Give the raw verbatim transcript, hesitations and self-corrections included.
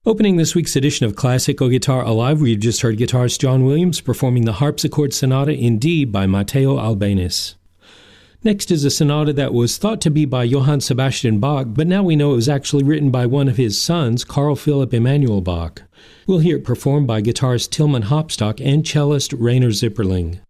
Opening this week's edition of Classical Guitar Alive, we've just heard guitarist John Williams performing the Harpsichord Sonata in D by Matteo Albéniz. Next is a sonata that was thought to be by Johann Sebastian Bach, but now we know it was actually written by one of his sons, Carl Philipp Emanuel Bach. We'll hear it performed by guitarist Tilman Hopstock and cellist Rainer Zipperling.